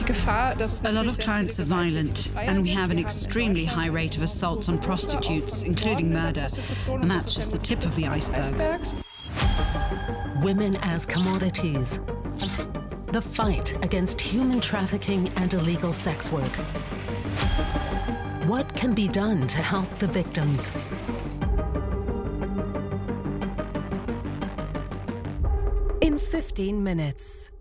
A lot of clients are violent, and we have an extremely high rate of assaults on prostitutes, including murder, and that's just the tip of the iceberg. Women as commodities. The fight against human trafficking and illegal sex work. What can be done to help the victims? In 15 minutes.